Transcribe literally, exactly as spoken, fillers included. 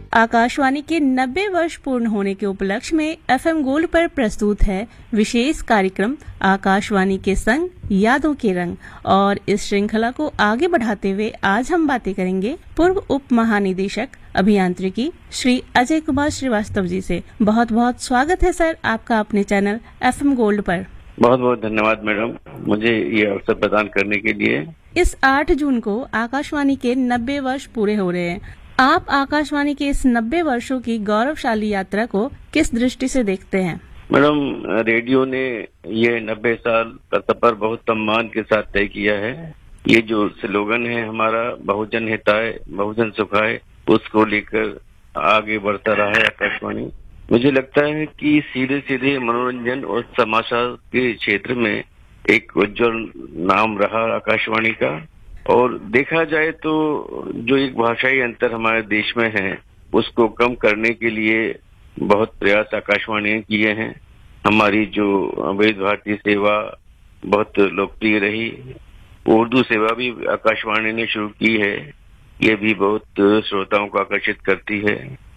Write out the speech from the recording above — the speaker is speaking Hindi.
आकाशवाणी के नब्बे वर्ष पूर्ण होने के उपलक्ष्य में एफएम गोल्ड पर प्रस्तुत है विशेष कार्यक्रम आकाशवाणी के संग यादों के रंग। और इस श्रृंखला को आगे बढ़ाते हुए आज हम बातें करेंगे पूर्व उप महानिदेशक अभियांत्रिकी श्री अजय कुमार श्रीवास्तव जी से। बहुत बहुत स्वागत है सर आपका अपने चैनल एफएम गोल्ड पर। बहुत बहुत धन्यवाद मैडम, मुझे ये अवसर प्रदान करने के लिए। इस आठ जून को आकाशवाणी के नब्बे वर्ष पूरे हो रहे हैं। आप आकाशवाणी के इस नब्बे वर्षों की गौरवशाली यात्रा को किस दृष्टि से देखते हैं? मैडम, रेडियो ने ये नब्बे साल का सफर बहुत सम्मान के साथ तय किया है। ये जो स्लोगन है हमारा, बहुजन हिताय बहुजन सुखाय, उसको लेकर आगे बढ़ता रहा है आकाशवाणी। मुझे लगता है कि सीधे सीधे मनोरंजन और समाचार के क्षेत्र में एक उज्जवल नाम रहा आकाशवाणी का। और देखा जाए तो जो एक भाषाई अंतर हमारे देश में है उसको कम करने के लिए बहुत प्रयास आकाशवाणी ने किए हैं। हमारी जो अवैध भारतीय सेवा बहुत लोकप्रिय रही, उर्दू सेवा भी आकाशवाणी ने शुरू की है, ये भी बहुत श्रोताओं को आकर्षित करती है।